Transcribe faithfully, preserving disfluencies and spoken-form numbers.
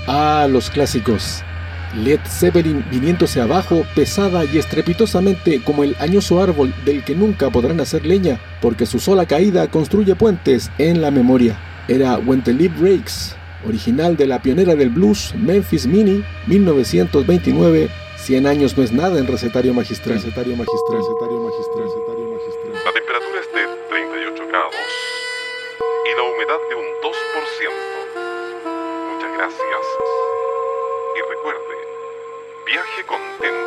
Ah, los clásicos. Led Zeppelin viniéndose abajo pesada y estrepitosamente como el añoso árbol del que nunca podrán hacer leña, porque su sola caída construye puentes en la memoria. Era When the Leaf Breaks, original de la pionera del blues Memphis Minnie, mil novecientos veintinueve. cien años no es nada en recetario magistral. Recetario magistral, recetario magistral, recetario magistral. La temperatura es de treinta y ocho grados y la humedad de un dos por ciento. Muchas gracias. Y recuerde, viaje contento.